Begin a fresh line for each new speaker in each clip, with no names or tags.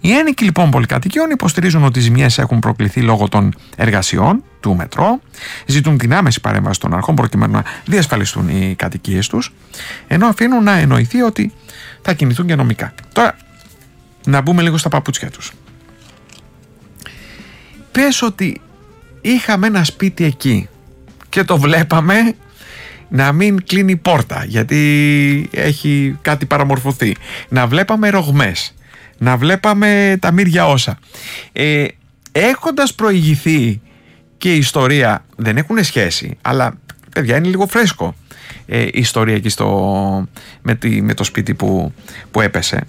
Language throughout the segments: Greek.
Οι ένοικοι λοιπόν πολυκατοικιών υποστηρίζουν ότι οι ζημιές έχουν προκληθεί λόγω των εργασιών του μετρό, ζητούν την άμεση παρέμβαση των αρχών προκειμένου να διασφαλιστούν οι κατοικίες τους, ενώ αφήνουν να εννοηθεί ότι θα κινηθούν και νομικά. Τώρα, να μπούμε λίγο στα παπούτσια τους. Πες ότι είχαμε ένα σπίτι εκεί και το βλέπαμε να μην κλείνει πόρτα γιατί έχει κάτι παραμορφωθεί, να βλέπαμε ρογμές, να βλέπαμε τα μύρια όσα, έχοντας προηγηθεί και η ιστορία, δεν έχουν σχέση, αλλά παιδιά είναι λίγο φρέσκο η ιστορία εκεί με το σπίτι που έπεσε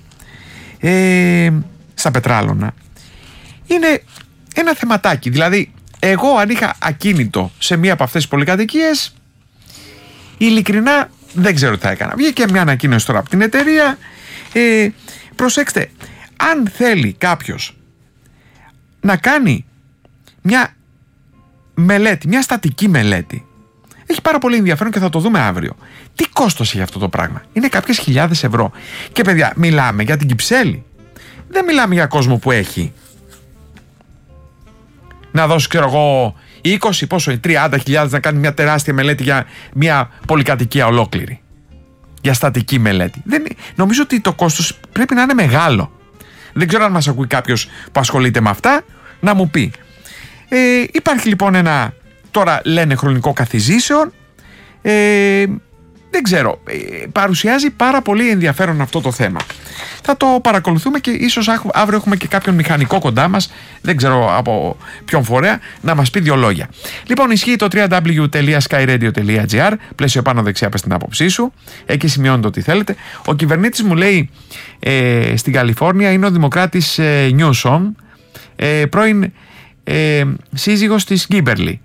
στα Πετράλωνα. Είναι ένα θεματάκι, δηλαδή εγώ αν είχα ακίνητο σε μία από αυτές τις πολυκατοικίες, ειλικρινά δεν ξέρω τι θα έκανα. Βγήκε μια ανακοίνωση τώρα από την εταιρεία, προσέξτε, αν θέλει κάποιος να κάνει μια μελέτη, μια στατική μελέτη, έχει πάρα πολύ ενδιαφέρον και θα το δούμε αύριο. Τι κόστος έχει αυτό το πράγμα? Είναι κάποιες χιλιάδες ευρώ. Και παιδιά, μιλάμε για την Κυψέλη. Δεν μιλάμε για κόσμο που έχει να δώσει, ξέρω εγώ, 30.000 να κάνει μια τεράστια μελέτη για μια πολυκατοικία ολόκληρη. Για στατική μελέτη. Νομίζω ότι το κόστος πρέπει να είναι μεγάλο. Δεν ξέρω αν μας ακούει κάποιος που ασχολείται με αυτά, να μου πει. Υπάρχει λοιπόν ένα, τώρα λένε χρονικό καθιζήσεων, δεν ξέρω, παρουσιάζει πάρα πολύ ενδιαφέρον αυτό το θέμα. Θα το παρακολουθούμε και ίσως αύριο έχουμε και κάποιον μηχανικό κοντά μας, δεν ξέρω από ποιον φορέα, να μας πει δύο λόγια. Λοιπόν, ισχύει το www.skyradio.gr, πλαίσιο πάνω δεξιά πες την άποψή σου, εκεί σημειώνετε ό,τι θέλετε. Ο κυβερνήτης μου λέει στην Καλιφόρνια είναι ο δημοκράτης Νιούσομ, πρώην σύζυγος της Γκίμπερλι.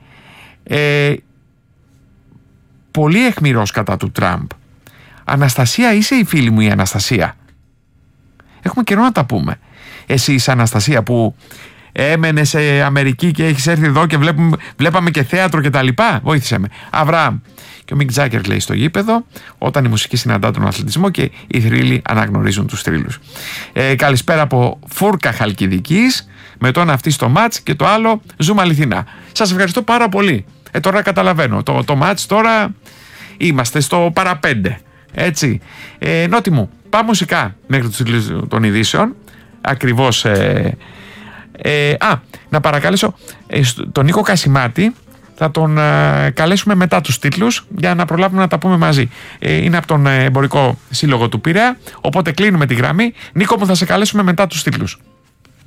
Πολύ αιχμηρός κατά του Τραμπ. Αναστασία, είσαι η φίλη μου η Αναστασία? Έχουμε καιρό να τα πούμε. Εσύ είσαι Αναστασία που έμενε σε Αμερική και έχεις έρθει εδώ και βλέπαμε και θέατρο και τα λοιπά? Βοήθησε με. Αβραάμ. Και ο Μικ Τζάκερ λέει στο γήπεδο, όταν η μουσική συναντά τον αθλητισμό και οι θρύλοι αναγνωρίζουν τους θρύλους. Καλησπέρα από Φούρκα Χαλκιδικής, με το ένα αυτή στο μάτς και το άλλο ζούμε αληθινά. Σας ευχαριστώ πάρα πολύ. Τώρα καταλαβαίνω, το μάτς τώρα είμαστε στο παραπέντε, έτσι. Νότι μου, πάμε μουσικά μέχρι τους τίτλους των ειδήσεων, ακριβώς. Να παρακαλέσω τον Νίκο Κασιμάτη, θα τον καλέσουμε μετά τους τίτλους για να προλάβουμε να τα πούμε μαζί. Είναι από τον Εμπορικό Σύλλογο του Πειραιά, οπότε κλείνουμε τη γραμμή. Νίκο μου, θα σε καλέσουμε μετά τους τίτλους.